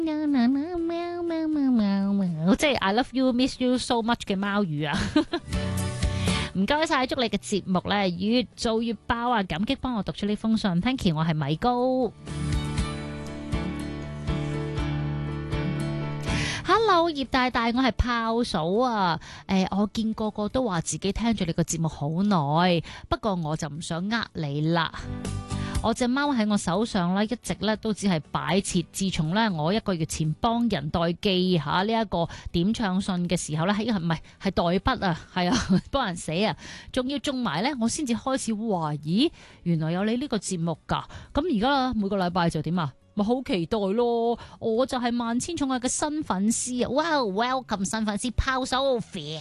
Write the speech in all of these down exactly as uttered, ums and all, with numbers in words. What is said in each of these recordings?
喵喵喵喵喵，即係 I love you, miss you so much 嘅貓語啊！唔該晒，祝你嘅節目咧越做越爆啊！感激幫我讀出呢封信 ，thank you， 我係米高。Hello， 葉大大，我係炮嫂啊！誒、呃，我見個個都話自己聽住你個節目好耐，不過我就唔想呃你啦。我隻貓喺我手上咧，一直咧都只係擺設。自從咧我一個月前幫人代寄下呢一個點唱信嘅時候咧，係唔係係代筆啊？係啊，幫人寫啊，仲要種埋咧，我先至開始懷疑，原來有你呢個節目㗎。咁而家每個禮拜就點啊？咪好期待咯！我就係萬千寵愛嘅新粉絲啊！哇，welcome 新粉絲炮手，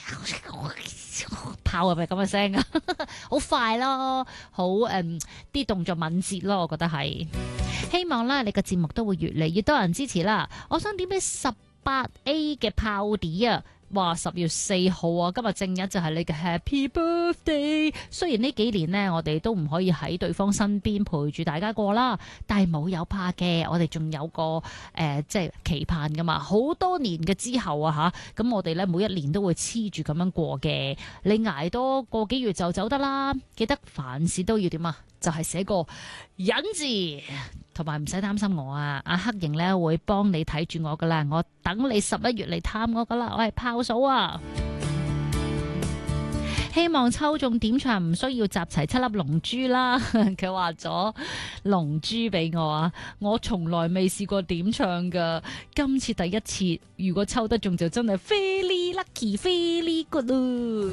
炮係咪咁嘅聲啊？好快咯，好誒啲動作敏捷咯，我覺得係。希望咧你個節目都會越嚟越多人支持啦！我想點俾十八 A 嘅炮碟啊！哇！十月四號啊，今日正日就係你嘅 Happy Birthday。雖然呢幾年呢，我哋都唔可以喺對方身邊陪住大家過啦，但係冇有怕嘅，我哋仲有個誒、呃，即係期盼噶嘛。好多年嘅之後啊，吓咁我哋咧每一年都會黐住咁樣過嘅。你捱多個幾月就走得啦，記得凡事都要點啊？就係、是、寫個忍字。同埋唔使擔心我啊，阿黑瑩咧會幫你睇住我噶啦，我等你十一月嚟探我噶啦，我係炮嫂啊！希望抽中點唱唔需要集齊七粒龍珠啦，佢話咗龍珠俾我啊，我從來未試過點唱噶，今次第一次，如果抽得中就真係 very lucky very good 咯。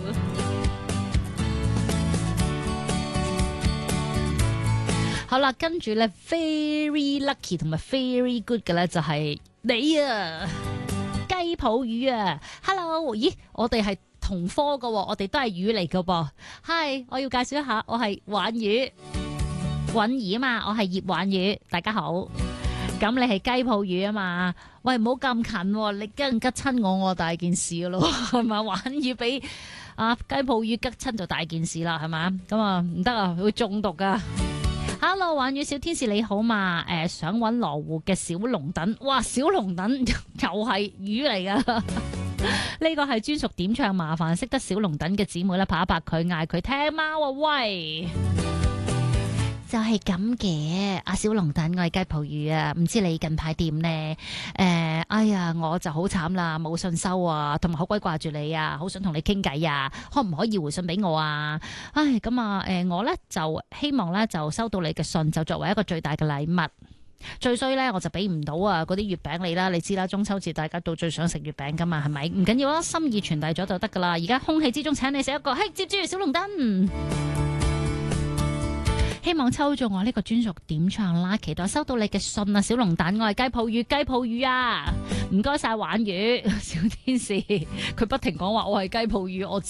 好啦，跟住咧 very lucky 同埋 very good 嘅咧就係你啊，雞泡魚啊 ，hello， 咦，我哋係同科噶，我哋都係魚嚟噶噃。Hi， 我要介紹一下，我係鯇魚，允兒啊嘛，我係葉鯇魚，大家好。咁你係雞泡魚啊嘛？喂，唔好咁近，啊，你吉唔吉親我，我大件事咯，係咪？鯇魚俾啊雞泡魚吉親就大件事啦，係嘛？咁啊唔得啊，會中毒噶。Hello， 鯇魚小天使你好嘛？誒、呃，想搵羅湖嘅小龍躉，哇，小龍躉又係魚嚟噶。呢個係專屬點唱，麻煩識得小龍躉嘅姊妹咧，拍一拍佢，嗌佢聽貓啊喂！就係咁嘅，阿小龍躉，我係雞泡魚啊，唔知你近排點呢？誒、呃，哎呀，我就好慘啦，冇信收啊，同埋好鬼掛住你啊，好想同你傾偈啊，可唔可以回信俾我啊？唉，咁啊，誒、呃，我呢就希望呢就收到你嘅信，就作為一個最大嘅禮物。最衰呢，我就俾唔到啊嗰啲月餅你啦，你知啦，中秋節大家都最想食月餅噶嘛，係咪？唔緊要啦，心意傳遞咗就得噶啦。而家空氣之中請你食一個，嘿，接住小龍躉。希望抽中我呢個專屬點唱啦，期待收到你嘅信啊，小龍躉，我係雞泡魚，雞泡魚啊，唔該晒鯇魚，小天使，佢不停講話我係雞泡魚，我知，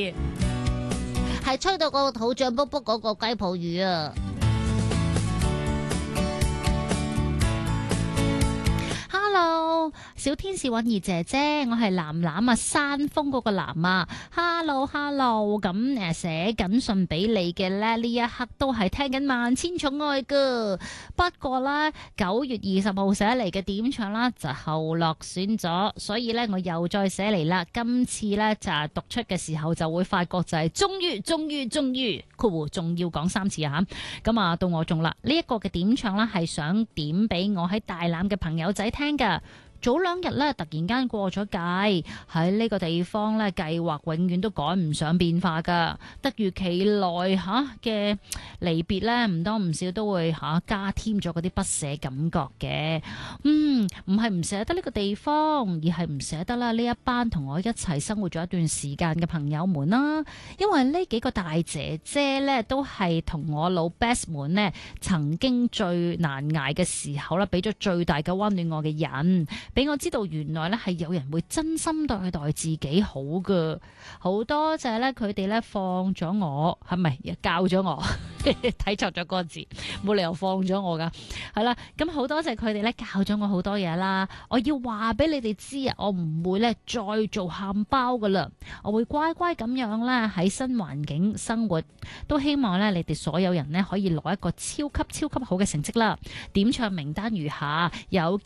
係吹到個肚脹卜卜嗰個雞泡魚啊。Hello， 小天使允兒姐姐，我係藍藍啊，山峰嗰個藍啊。Hello，Hello， 咁誒寫緊信俾你嘅咧，呢一刻都係聽緊萬千寵愛噶。不過咧，九月二十號寫嚟嘅點唱啦就後落選咗，所以咧我又再寫嚟啦。今次咧就係讀出嘅時候就會發覺就係終於終於終於括弧仲要講三次啊吓。咁啊到我中啦，呢、這、一個嘅點唱啦係想點俾我喺大欖嘅朋友仔聽噶。早兩日咧，突然間過咗界，喺呢個地方咧，計劃永遠都趕唔上變化噶。突如其來吓嘅離別咧，唔多唔少都會吓、啊、加添咗嗰啲不捨感覺嘅。嗯，唔係唔捨得呢個地方，而係唔捨得啦呢一班同我一齊生活咗一段時間嘅朋友們啦。因為呢幾個大姐姐咧，都係同我老 best 們呢曾經最難捱嘅時候咧，俾咗最大嘅溫暖我嘅人。俾我知道原來咧係有人會真心對待自己好噶，好多謝咧佢哋咧放咗我，係咪教咗我？睇錯咗個字，冇理由放咗我噶，係啦，咁好多謝佢哋咧教咗我好多嘢啦。我要話俾你哋知啊，我唔會咧再做喊包噶啦，我會乖乖咁樣咧喺新環境生活。都希望咧你哋所有人咧可以攞一個超級超級好嘅成績啦。點唱名單如下：有